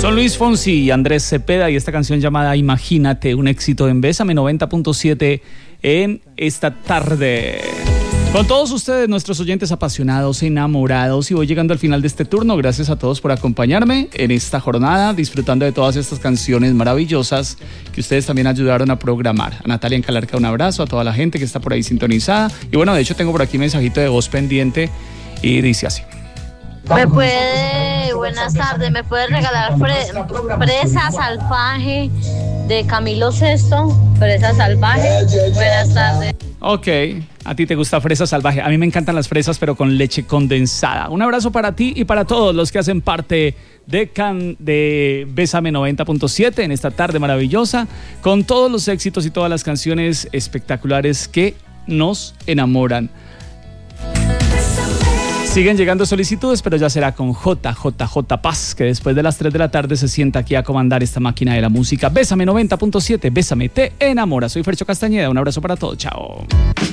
Son Luis Fonsi y Andrés Cepeda y esta canción llamada Imagínate, un éxito en Bésame 90.7 en esta tarde. Con todos ustedes, nuestros oyentes apasionados, enamorados, y voy llegando al final de este turno. Gracias a todos por acompañarme en esta jornada, disfrutando de todas estas canciones maravillosas que ustedes también ayudaron a programar. A Natalia en Calarca, un abrazo, a toda la gente que está por ahí sintonizada. Y bueno, de hecho tengo por aquí un mensajito de voz pendiente y dice así. Buenas tardes, ¿me puedes regalar fresa salvaje de Camilo Sesto? Fresa salvaje, buenas tardes. Ok, a ti te gusta fresa salvaje. A mí me encantan las fresas, pero con leche condensada. Un abrazo para ti y para todos los que hacen parte de Bésame 90.7 en esta tarde maravillosa, con todos los éxitos y todas las canciones espectaculares que nos enamoran. Siguen llegando solicitudes, pero ya será con JJJ Paz, que después de las 3 de la tarde se sienta aquí a comandar esta máquina de la música. Bésame 90.7, Bésame, te enamora. Soy Fercho Castañeda, un abrazo para todos, chao.